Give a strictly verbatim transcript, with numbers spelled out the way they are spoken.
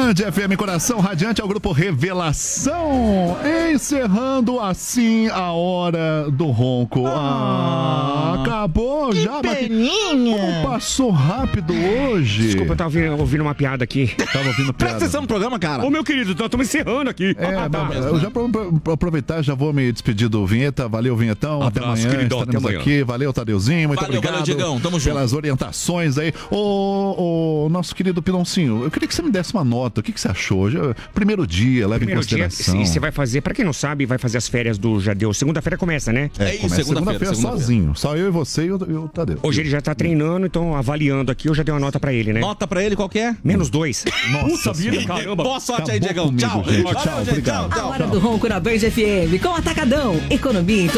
Band F M Coração Radiante ao grupo Revelação, encerrando assim a hora do ronco. Ah, acabou que já, peninha. mas como passou rápido hoje. Desculpa, eu tava ouvindo, ouvindo uma piada aqui. Tava ouvindo piada. Presta atenção no programa, cara. Ô, meu querido, estamos encerrando aqui. É, ah, tá. eu já vou aproveitar, já vou me despedir do Vinheta. Valeu, Vinhetão. Abraço, até amanhã. queridão, Estaremos até amanhã. aqui. Valeu, Tadeuzinho. Muito Valeu, obrigado. valeu, Diegão. Tamo junto. Pelas orientações aí. Ô, ô, nosso querido Pinoncinho, eu queria que você me desse uma nota. O que, que você achou? Hoje, é primeiro dia, leva Primeiro em consideração. dia, e você vai fazer, pra quem não sabe, vai fazer as férias do Jadeu. Segunda-feira começa, né? É, É isso, começa segunda-feira, segunda-feira segunda-feira. sozinho. Só eu e você e o, e o Tadeu. Hoje ele já tá treinando, então avaliando aqui, eu já dei uma nota pra ele, né? Nota pra ele, qual que é? Menos dois. Nossa Puta vida, senhora. caramba. Boa sorte aí, Acabou Diegão. comigo, Tchau. gente. Valeu, Tchau, gente. obrigado. Tchau, A tchau. hora do ronco na Band F M com Atacadão. Economia em